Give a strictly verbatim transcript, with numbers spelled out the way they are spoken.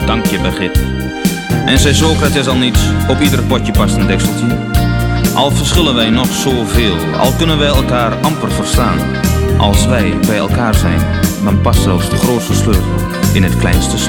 dank je Begit. En zei Socrates al niets, op ieder potje past een dekseltje. Al verschillen wij nog zoveel, al kunnen wij elkaar amper verstaan. Als wij bij elkaar zijn, dan past zelfs de grootste sleutel in het kleinste slot.